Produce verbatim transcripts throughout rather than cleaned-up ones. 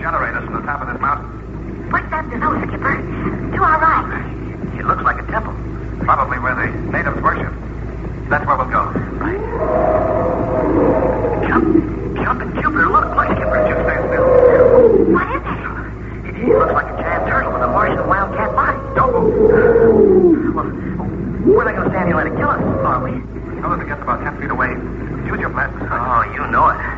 generators from the top of this mountain. What's that to know, Skipper? To our right. It looks like a temple. Probably where the natives worship. That's where we'll go. Right. Jump. Jump and Jupiter. Look, look, Skipper. You stay still. What is it? It, it looks like a giant turtle with a Martian wildcat body. Don't move. Well, we're not going to stand here and let it kill us, are we? Tell us it gets about ten feet away. Use your blasters. Oh, you know it.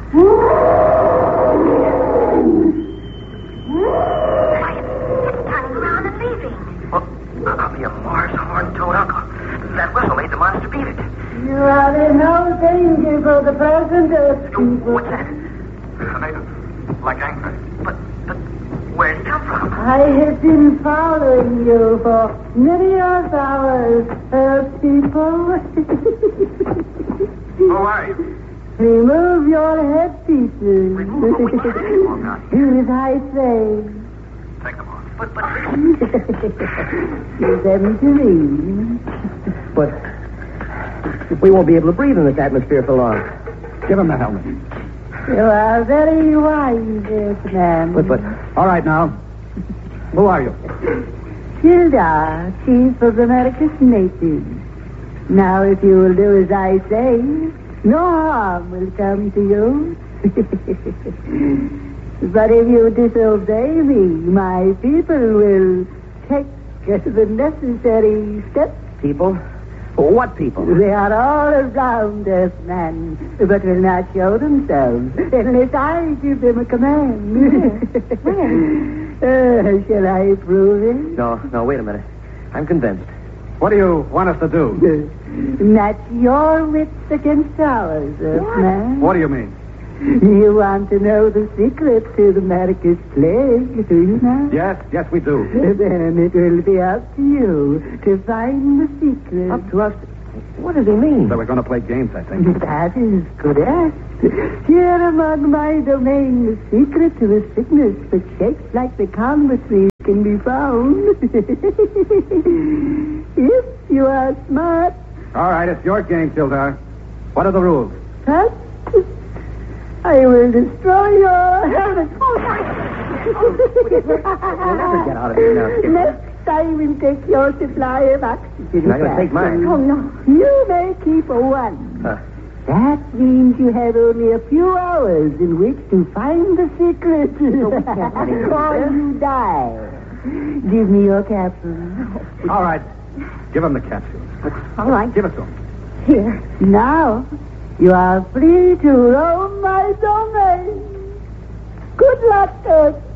It's turning around and leaving. Well, I'll be a Mars horn-toed uncle. That whistle made the monster beat it. You are in no danger for the present, Earth people. What's that? A native. Like angry. But, but, where'd it come from? I have been following you for many of hours, Earth people. Who are you? Remove your headpieces. Remove what? Oh, God. Do as I say. Take them off. But, but, Give them to me. But we won't be able to breathe in this atmosphere for long. Give him the helmet. You are very wise, Earthman. But, but, all right now. Who are you? Hilda, chief of America's natives. Now, if you will do as I say, no harm will come to you. But if you disobey me, my people will take the necessary steps. People? What people? They are all around us, man, but will not show themselves unless I give them a command. uh, shall I prove it? No, no, wait a minute. I'm convinced. What do you want us to do? Match your wits against ours, Earthman. What do you mean? You want to know the secret to the Marcus plague, do you now? Yes, yes, we do. Then it will be up to you to find the secret. Up to us? What does he mean? So we're going to play games, I think. That is correct. Here among my domain, the secret to the sickness that shakes like the congress tree can be found. If you are smart. All right, it's your game, Sildar. What are the rules? First, I will destroy your helmet. We'll never get out of here now, Skipper. Next, I will take your supply of oxygen. You're not going to take mine. Oh, no. You may keep one. Huh. That means you have only a few hours in which to find the secret. Or you die. Give me your capsule. All right. Give him the capsule. All right. Give it to him. Here. Now, you are free to roam my domain. Good luck, Earth.